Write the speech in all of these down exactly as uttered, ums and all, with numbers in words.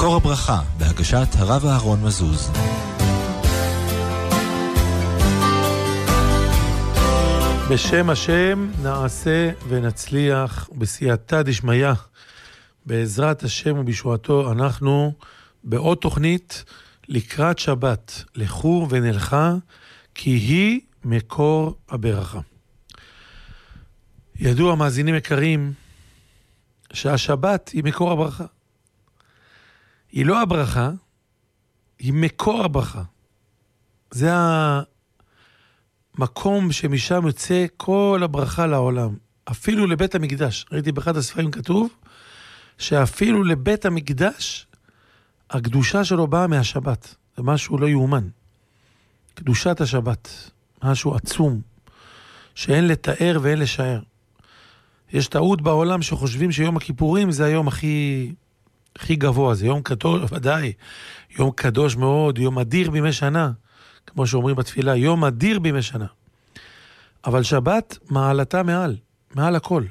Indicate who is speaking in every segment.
Speaker 1: מקור הברכה, בהגשת הרב אהרון מזוז.
Speaker 2: בשם השם נעשה ונצליח, בסייעתא דשמיא, בעזרת השם ובישועתו, אנחנו בעוד תוכנית לקראת שבת, לכו ונלכה, כי היא מקור הברכה. ידוע מאזינים יקרים, שהשבת היא מקור הברכה. היא לא הברכה, היא מקור הברכה. זה המקום שמשם יוצא כל הברכה לעולם. אפילו לבית המקדש. ראיתי באחד הספרים כתוב, שאפילו לבית המקדש, הקדושה שלו באה מהשבת. זה משהו לא יאומן. קדושת השבת. משהו עצום. שאין לתאר ואין לשער. יש טעות בעולם שחושבים שיום הכיפורים זה היום הכי, הכי גבוה. זה יום קדוש, ודאי. יום קדוש מאוד, יום אדיר בימי שנה. כמו שאומרים בתפילה, יום אדיר בימי שנה. אבל שבת מעלתה מעל, מעל הכל.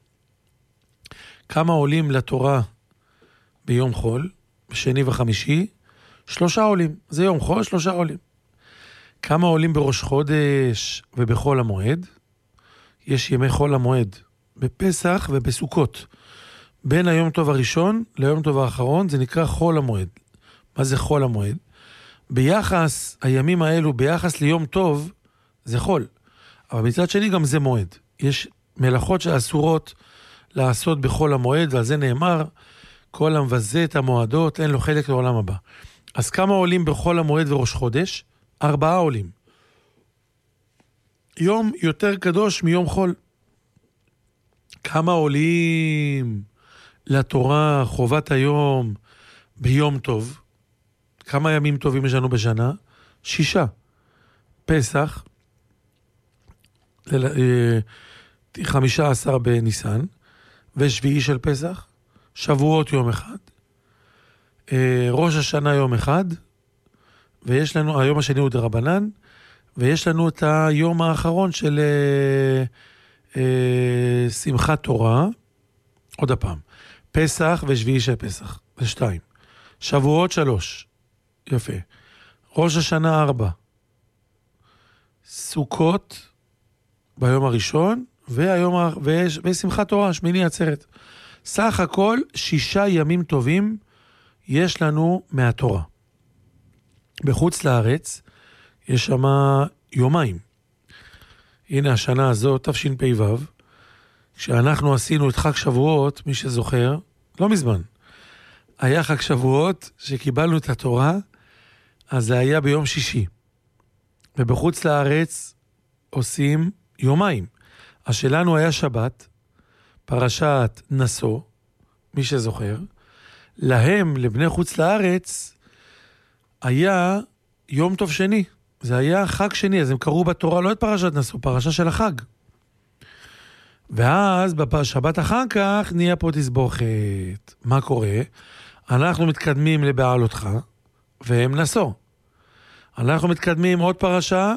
Speaker 2: כמה עולים לתורה ביום חול, בשני וחמישי? שלושה עולים. זה יום חול, שלושה עולים. כמה עולים בראש חודש ובחול המועד? יש ימי חול המועד. בפסח ובסוכות. בין היום טוב הראשון ליום טוב האחרון, זה נקרא חול המועד. מה זה חול המועד? ביחס, הימים האלו, ביחס ליום טוב, זה חול. אבל מצד שני גם זה מועד. יש מלאכות שאסורות לעשות בחול המועד, ועל זה נאמר, כל המבזה את המועדות, אין לו חלק לעולם הבא. אז כמה עולים בחול המועד וראש חודש? ארבעה עולים. יום יותר קדוש מיום חול. כמה עולים לתורה חובת היום ביום טוב? כמה ימים טובים יש לנו בשנה? שישה. פסח, חמישה עשר בניסן, ושביעי של פסח, שבועות יום אחד, ראש השנה יום אחד, ויש לנו, היום השני הוא דרבנן, ויש לנו את היום האחרון של אה, שמחת תורה, עוד הפעם, פסח ושביעי של פסח, זה שתיים. שבועות שלוש, יפה. ראש השנה ארבע. סוכות ביום הראשון, והיום, ושמחת תורה, שמיני עצרת. סך הכל שישה ימים טובים יש לנו מהתורה. בחוץ לארץ יש שם יומיים. הנה השנה הזאת, תשפ"ו, כשאנחנו עשינו את חג שבועות, מי שזוכר, לא מזמן, היה חג שבועות שקיבלנו את התורה, אז זה היה ביום שישי. ובחוץ לארץ עושים יומיים. אז שלנו היה שבת, פרשת נשוא, מי שזוכר, להם, לבני חוץ לארץ, היה יום טוב שני. זה היה חג שני, אז הם קראו בתורה לא את פרשת נשוא, פרשה של החג. ואז בשבת אחר כך נהיה פה תסבוכת. מה קורה? אנחנו מתקדמים לבעלותך, והם נשוא. אנחנו מתקדמים עוד פרשה,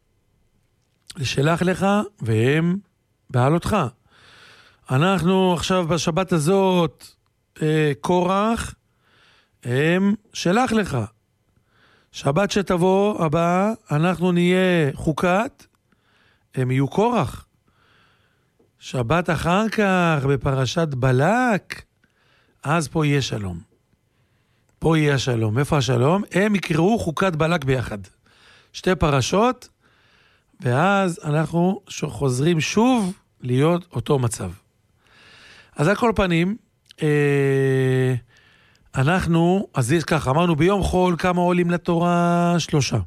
Speaker 2: לשלח לך, והם בעלותך. אנחנו עכשיו בשבת הזאת, אה, קורח, הם שלח לך. שבת שתבוא הבאה, אנחנו נהיה חוקת, הם יהיו קורח. שבת אחר כך, בפרשת בלק, אז פה יהיה שלום. פה יהיה השלום. איפה השלום? הם יקראו חוקת בלק ביחד. שתי פרשות, ואז אנחנו חוזרים שוב להיות אותו מצב. אז על כל פנים, אה, אנחנו, אז יש ככה, אמרנו ביום חול כמה עולים לתורה? שלושה.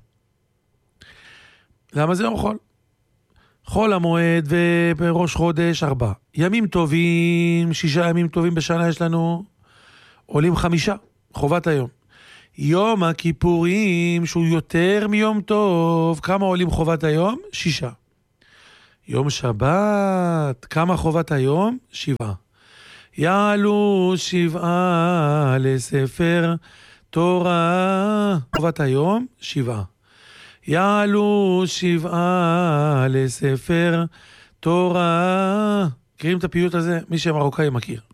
Speaker 2: למה זה יום חול? חול המועד ובראש חודש ארבע. ימים טובים, שישה ימים טובים בשנה יש לנו, עולים חמישה, חובת היום. יום הכיפורים שהוא יותר מיום טוב, כמה עולים חובת היום? שישה. יום שבת, כמה חובת היום? שבעה. יעלו שבעה לספר תורה, חובת היום? שבעה. יעלו שבעה לספר תורה. מכירים את הפיוט הזה? מי שמרוקאי מכיר.